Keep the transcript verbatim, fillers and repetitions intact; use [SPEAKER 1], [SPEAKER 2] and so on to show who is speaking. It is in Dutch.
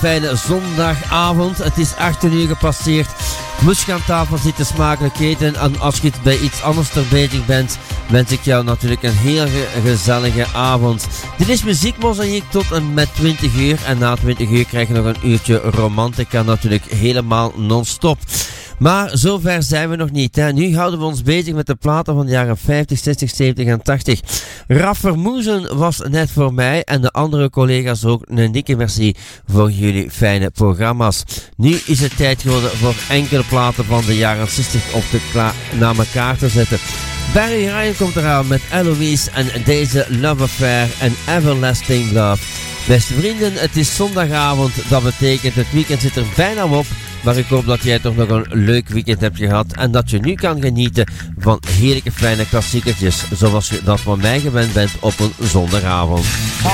[SPEAKER 1] fijne zondagavond. Het is achttien uur gepasseerd. Moest je aan tafel zitten smakelijk eten. En als je bij iets anders ter bezig bent, wens ik jou natuurlijk een heel ge- gezellige avond. Dit is Muziekmozaïek tot en met twintig uur. En na twintig uur krijg je nog een uurtje romantica, natuurlijk helemaal non-stop. Maar zover zijn we nog niet. Hè. Nu houden we ons bezig met de platen van de jaren vijftig, zestig, zeventig en tachtig. Raf Vermoezen was net voor mij en de andere collega's ook een dikke merci voor jullie fijne programma's. Nu is het tijd geworden voor enkele platen van de jaren zestig op de kla- naar elkaar te zetten. Barry Ryan komt eraan met Eloise en deze Love Affair en Everlasting Love. Beste vrienden, het is zondagavond. Dat betekent het weekend zit er bijna op. Maar ik hoop dat jij toch nog een leuk weekend hebt gehad. En dat je nu kan genieten van heerlijke fijne klassiekertjes. Zoals je dat van mij gewend bent op een zondagavond.